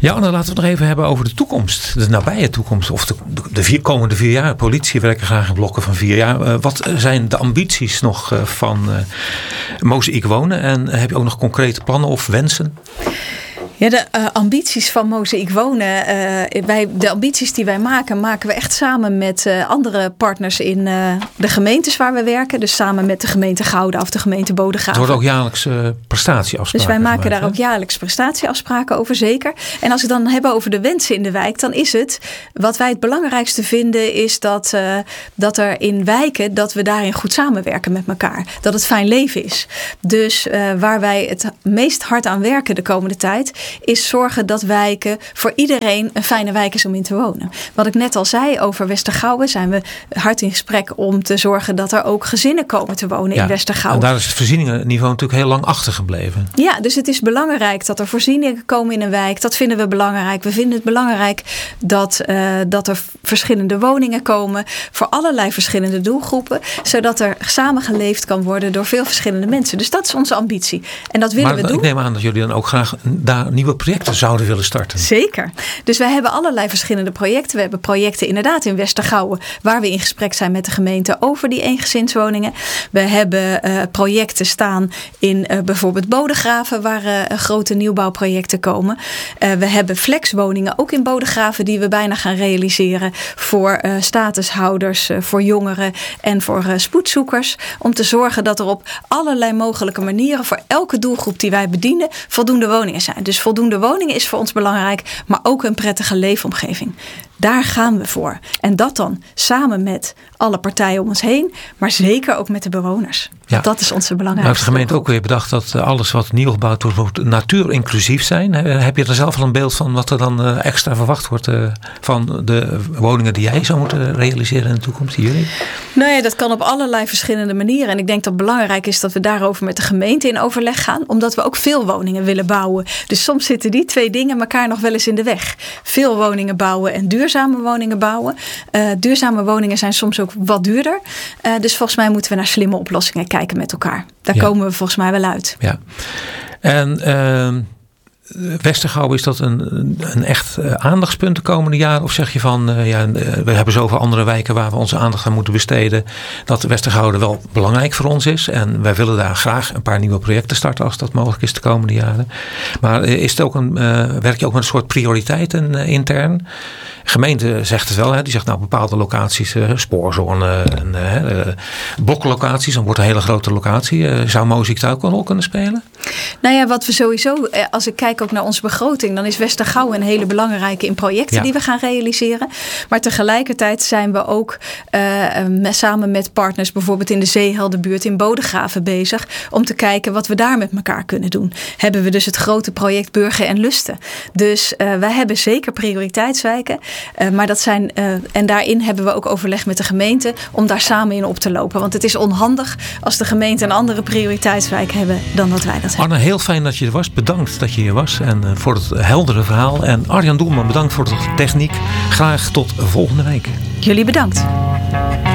Ja, Anne, laten we het nog even hebben over de toekomst. De nabije toekomst. Of de komende 4 jaar. Politie werken graag in blokken van 4 jaar. Wat zijn de ambities nog van Mozaïek Wonen? En heb je ook nog concrete plannen of wensen? Ja, de ambities van Mozaïek Wonen. De ambities die wij maken we echt samen met andere partners in de gemeentes waar we werken. Dus samen met de gemeente Gouda of de gemeente Bodegraven. Er worden ook jaarlijks prestatieafspraken. Dus wij maken daar ook jaarlijks prestatieafspraken over, zeker. En als we het dan hebben over de wensen in de wijk, dan is het, wat wij het belangrijkste vinden, is dat er in wijken, dat we daarin goed samenwerken met elkaar. Dat het fijn leven is. Dus waar wij het meest hard aan werken de komende tijd, is zorgen dat wijken voor iedereen een fijne wijk is om in te wonen. Wat ik net al zei over Westergouwen, zijn we hard in gesprek om te zorgen dat er ook gezinnen komen te wonen in Westergouwen. En daar is het voorzieningenniveau natuurlijk heel lang achtergebleven. Ja, dus het is belangrijk dat er voorzieningen komen in een wijk. Dat vinden we belangrijk. We vinden het belangrijk dat er verschillende woningen komen voor allerlei verschillende doelgroepen, zodat er samen geleefd kan worden door veel verschillende mensen. Dus dat is onze ambitie. En dat willen we doen. Ik neem aan dat jullie dan ook graag daar nieuwe projecten zouden willen starten. Zeker. Dus wij hebben allerlei verschillende projecten. We hebben projecten inderdaad in Westergouwen, waar we in gesprek zijn met de gemeente over die eengezinswoningen. We hebben projecten staan in bijvoorbeeld Bodegraven, waar grote nieuwbouwprojecten komen. We hebben flexwoningen ook in Bodegraven die we bijna gaan realiseren voor statushouders, voor jongeren en voor spoedzoekers. Om te zorgen dat er op allerlei mogelijke manieren voor elke doelgroep die wij bedienen voldoende woningen zijn. Dus voldoende woningen is voor ons belangrijk, maar ook een prettige leefomgeving. Daar gaan we voor. En dat dan samen met alle partijen om ons heen, maar zeker ook met de bewoners. Ja. Dat is onze belangrijkste. Nou heeft de gemeente ook weer bedacht dat alles wat nieuw gebouwd wordt, moet natuurinclusief zijn. Heb je er zelf al een beeld van wat er dan extra verwacht wordt van de woningen die jij zou moeten realiseren in de toekomst, jullie? Nou ja, dat kan op allerlei verschillende manieren. En ik denk dat het belangrijk is dat we daarover met de gemeente in overleg gaan, omdat we ook veel woningen willen bouwen. Dus soms zitten die 2 dingen elkaar nog wel eens in de weg. Veel woningen bouwen en duurzame woningen bouwen. Duurzame woningen zijn soms ook wat duurder. Dus volgens mij moeten we naar slimme oplossingen kijken met elkaar. Daar komen we volgens mij wel uit. Ja. En Westergouwen, is dat een echt aandachtspunt de komende jaren? Of zeg je van, we hebben zoveel andere wijken waar we onze aandacht aan moeten besteden, dat Westergouwen wel belangrijk voor ons is. En wij willen daar graag een paar nieuwe projecten starten als dat mogelijk is de komende jaren. Maar is het ook werk je ook met een soort prioriteiten intern? De gemeente zegt het wel, hè? Die zegt nou bepaalde locaties, spoorzone, bloklocaties, dan wordt een hele grote locatie. Zou Mozaïek daar ook een rol kunnen spelen? Nou ja, wat we sowieso, als ik kijk ook naar onze begroting, dan is Westergouwen een hele belangrijke in projecten die we gaan realiseren. Maar tegelijkertijd zijn we ook samen met partners, bijvoorbeeld in de Zeeheldenbuurt in Bodegraven bezig, om te kijken wat we daar met elkaar kunnen doen. Hebben we dus het grote project Burgen en Lusten. Dus wij hebben zeker prioriteitswijken. Maar dat zijn, en daarin hebben we ook overleg met de gemeente om daar samen in op te lopen. Want het is onhandig als de gemeente een andere prioriteitswijk hebben dan dat wij dat hebben. Arne, heel fijn dat je er was. Bedankt dat je hier was en voor het heldere verhaal. En Arjan Doelman, bedankt voor de techniek. Graag tot volgende week. Jullie bedankt.